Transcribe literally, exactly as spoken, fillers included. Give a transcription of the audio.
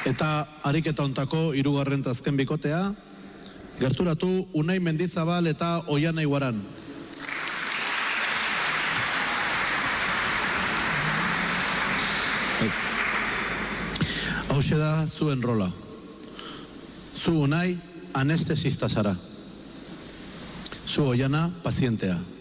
Eta ariketa hontako hirugarren eta azken bikotea, gerturatu Unai Mendizabal eta Oiana Iguaran. Hauxe da zuen rola. Zu Unai anestesista zara. Zu Oiana pazientea.